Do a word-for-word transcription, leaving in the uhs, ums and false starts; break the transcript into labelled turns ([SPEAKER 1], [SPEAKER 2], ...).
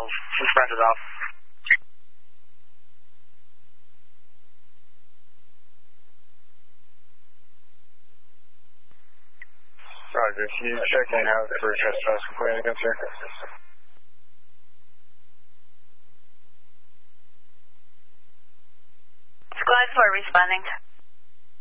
[SPEAKER 1] Suspend it off. Roger, if you check in out for a trespass complaint against her.
[SPEAKER 2] Squad four responding.